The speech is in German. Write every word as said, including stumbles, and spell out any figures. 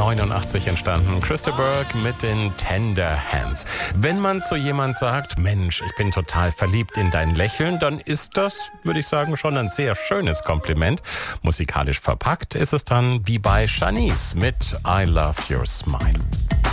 neunzehnhundertneunundachtzig entstanden. Crystal Burke mit den Tender Hands. Wenn man zu jemand sagt, Mensch, ich bin total verliebt in dein Lächeln, dann ist das, würde ich sagen, schon ein sehr schönes Kompliment. Musikalisch verpackt ist es dann wie bei Shanice mit I Love Your Smile.